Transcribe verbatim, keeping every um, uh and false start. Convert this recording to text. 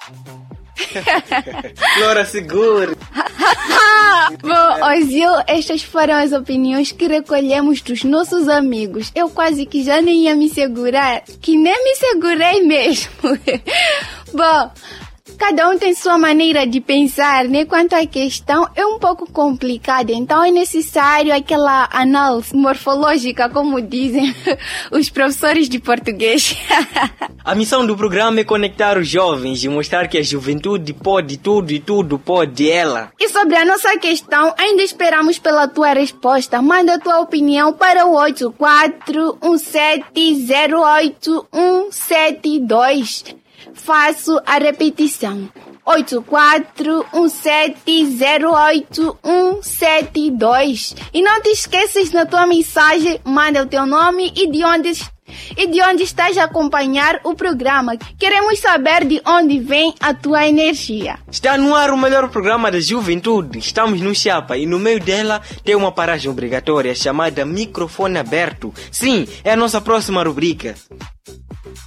Flora, segure. Bom, Ozil, estas foram as opiniões que recolhemos dos nossos amigos. Eu quase que já nem ia me segurar, que nem me segurei mesmo. Bom, cada um tem sua maneira de pensar, né? Quanto à questão, é um pouco complicada, então é necessário aquela análise morfológica, como dizem os professores de português. A missão do programa é conectar os jovens e mostrar que a juventude pode tudo e tudo pode ela. E sobre a nossa questão, ainda esperamos pela tua resposta. Manda a tua opinião para o oito quatro um sete zero oito um sete dois. Faço a repetição. oito quatro um sete zero oito um sete dois. E não te esqueças, na tua mensagem, manda o teu nome e de onde e de onde estás a acompanhar o programa. Queremos saber de onde vem a tua energia. Está no ar o melhor programa da juventude. Estamos no Chapa e no meio dela tem uma paragem obrigatória chamada Microfone Aberto. Sim, é a nossa próxima rubrica.